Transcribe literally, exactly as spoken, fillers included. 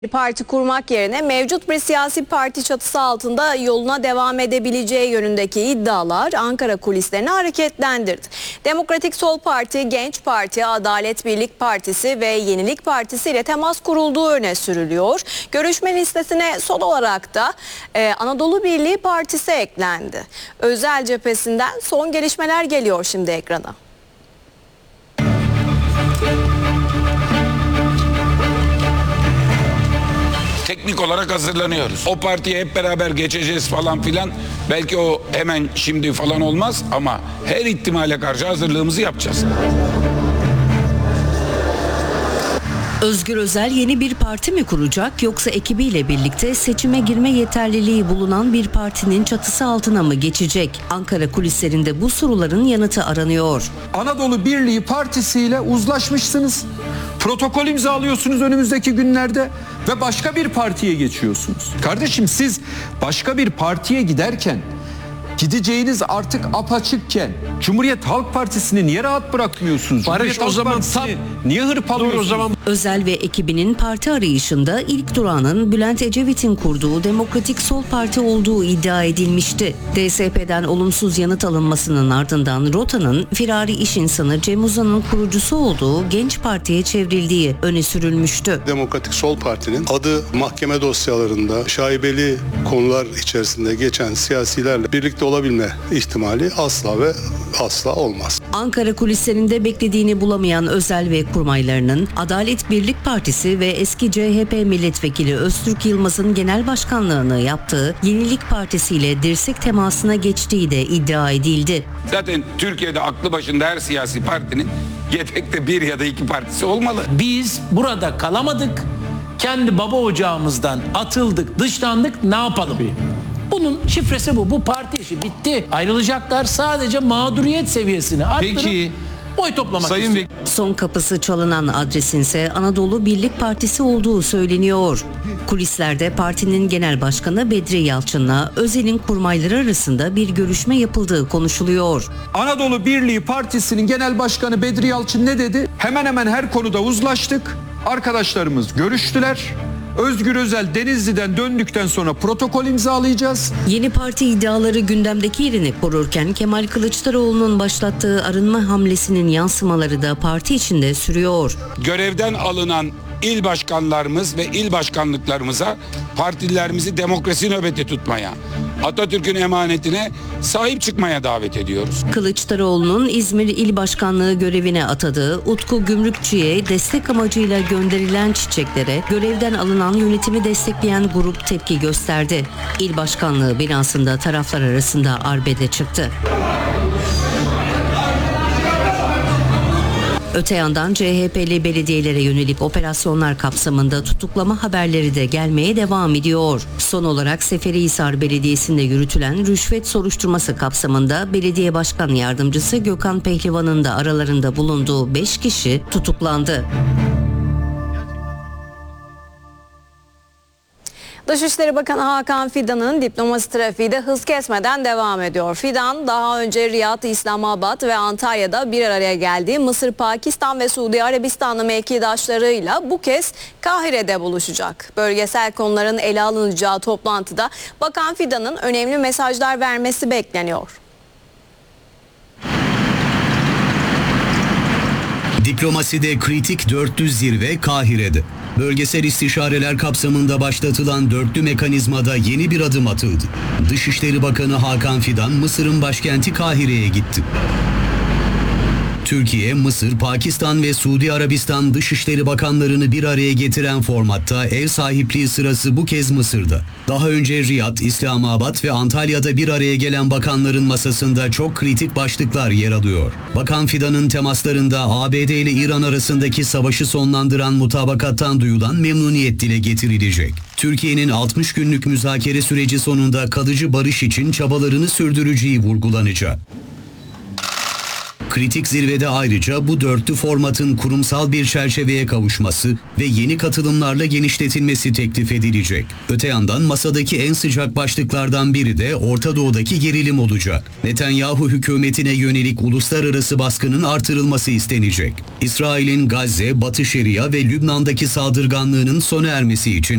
Parti kurmak yerine mevcut bir siyasi parti çatısı altında yoluna devam edebileceği yönündeki iddialar Ankara kulislerini hareketlendirdi. Demokratik Sol Parti, Genç Parti, Adalet Birlik Partisi ve Yenilik Partisi ile temas kurulduğu öne sürülüyor. Görüşme listesine son olarak da e, Anadolu Birliği Partisi eklendi. Özel cephesinden son gelişmeler geliyor şimdi ekrana. Teknik olarak hazırlanıyoruz. O partiye hep beraber geçeceğiz falan filan. Belki o hemen şimdi falan olmaz ama her ihtimale karşı hazırlığımızı yapacağız. Özgür Özel yeni bir parti mi kuracak yoksa ekibiyle birlikte seçime girme yeterliliği bulunan bir partinin çatısı altına mı geçecek? Ankara kulislerinde bu soruların yanıtı aranıyor. Anadolu Birliği Partisi ile uzlaşmışsınız. Protokol imzalıyorsunuz önümüzdeki günlerde ve başka bir partiye geçiyorsunuz. Kardeşim siz başka bir partiye giderken, gideceğiniz artık apaçıkken Cumhuriyet Halk Partisi'ni niye rahat bırakmıyorsunuz? Barış, Cumhuriyet o zaman Halk Partisi'ni niye hırpalıyorsunuz? Dur o zaman. Özel ve ekibinin parti arayışında ilk durağının Bülent Ecevit'in kurduğu Demokratik Sol Parti olduğu iddia edilmişti. D S P'den olumsuz yanıt alınmasının ardından rotanın firari iş insanı Cem Uzan'ın kurucusu olduğu Genç Parti'ye çevrildiği öne sürülmüştü. Demokratik Sol Parti'nin adı mahkeme dosyalarında şaibeli konular içerisinde geçen siyasilerle birlikte olabilme ihtimali asla ve asla olmaz. Ankara kulislerinde beklediğini bulamayan Özel ve kurmaylarının Adalet Birlik Partisi ve eski C H P milletvekili Öztürk Yılmaz'ın genel başkanlığını yaptığı Yenilik Partisi ile dirsek temasına geçtiği de iddia edildi. Zaten Türkiye'de aklı başında her siyasi partinin yedekte bir ya da iki partisi olmalı. Biz burada kalamadık. Kendi baba ocağımızdan atıldık, dışlandık. Ne yapalım? Bunun şifresi bu. Bu parti işi bitti. Ayrılacaklar, sadece mağduriyet seviyesini arttırıp Peki, oy toplamak Sayın istiyor. Vek- Son kapısı çalınan adresin ise Anadolu Birlik Partisi olduğu söyleniyor. Kulislerde partinin genel başkanı Bedri Yalçın'la Özel'in kurmayları arasında bir görüşme yapıldığı konuşuluyor. Anadolu Birliği Partisi'nin genel başkanı Bedri Yalçın ne dedi? Hemen hemen her konuda uzlaştık. Arkadaşlarımız görüştüler. Özgür Özel Denizli'den döndükten sonra protokol imzalayacağız. Yeni parti iddiaları gündemdeki yerini korurken Kemal Kılıçdaroğlu'nun başlattığı arınma hamlesinin yansımaları da parti içinde sürüyor. Görevden alınan il başkanlarımız ve il başkanlıklarımıza partilerimizi demokrasi nöbeti tutmaya, Atatürk'ün emanetine sahip çıkmaya davet ediyoruz. Kılıçdaroğlu'nun İzmir İl Başkanlığı görevine atadığı Utku Gümrükçü'ye destek amacıyla gönderilen çiçeklere görevden alınan yönetimi destekleyen grup tepki gösterdi. İl Başkanlığı binasında taraflar arasında arbede çıktı. Öte yandan C H P'li belediyelere yönelik operasyonlar kapsamında tutuklama haberleri de gelmeye devam ediyor. Son olarak Seferihisar Belediyesi'nde yürütülen rüşvet soruşturması kapsamında Belediye Başkan Yardımcısı Gökhan Pehlivan'ın da aralarında bulunduğu beş kişi tutuklandı. Dışişleri Bakanı Hakan Fidan'ın diplomasi trafiği de hız kesmeden devam ediyor. Fidan daha önce Riyad, İslamabad ve Antalya'da bir araya geldiği Mısır, Pakistan ve Suudi Arabistanlı mevkidaşlarıyla bu kez Kahire'de buluşacak. Bölgesel konuların ele alınacağı toplantıda Bakan Fidan'ın önemli mesajlar vermesi bekleniyor. Diplomaside kritik dörtlü zirve Kahire'de. Bölgesel istişareler kapsamında başlatılan dörtlü mekanizmada yeni bir adım atıldı. Dışişleri Bakanı Hakan Fidan Mısır'ın başkenti Kahire'ye gitti. Türkiye, Mısır, Pakistan ve Suudi Arabistan Dışişleri Bakanlarını bir araya getiren formatta ev sahipliği sırası bu kez Mısır'da. Daha önce Riyad, İslamabad ve Antalya'da bir araya gelen bakanların masasında çok kritik başlıklar yer alıyor. Bakan Fidan'ın temaslarında A B D ile İran arasındaki savaşı sonlandıran mutabakattan duyulan memnuniyet dile getirilecek. Türkiye'nin altmış günlük müzakere süreci sonunda kalıcı barış için çabalarını sürdüreceği vurgulanacak. Kritik zirvede ayrıca bu dörtlü formatın kurumsal bir çerçeveye kavuşması ve yeni katılımlarla genişletilmesi teklif edilecek. Öte yandan masadaki en sıcak başlıklardan biri de Orta Doğu'daki gerilim olacak. Netanyahu hükümetine yönelik uluslararası baskının artırılması istenecek. İsrail'in Gazze, Batı Şeria ve Lübnan'daki saldırganlığının sona ermesi için